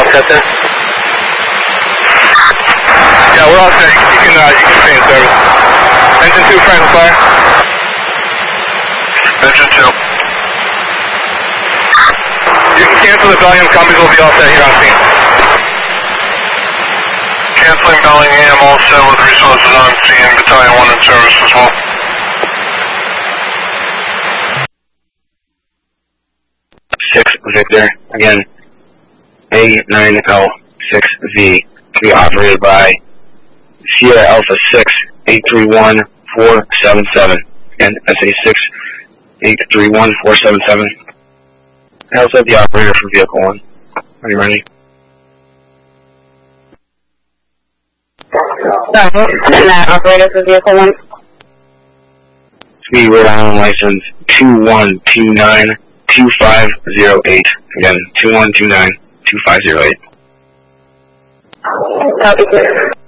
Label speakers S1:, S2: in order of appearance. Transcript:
S1: Testing. Yeah, we're all set. You can stay in service. Engine 2, Franklin fire. Engine 2. You can cancel the Bellingham. Companies will be all set here on scene. Canceling Bellingham, all set with resources on scene. Battalion 1 in service as well.
S2: Victor, again, A9L6V, to be operated by Sierra Alpha 6, 831477. Again, SA6, 831477. I also have the operator for Vehicle 1. Are you ready?
S3: Operator for Vehicle 1.
S2: Speed Rhode Island license 21292508. Again, 21292508.
S3: Copy, clear.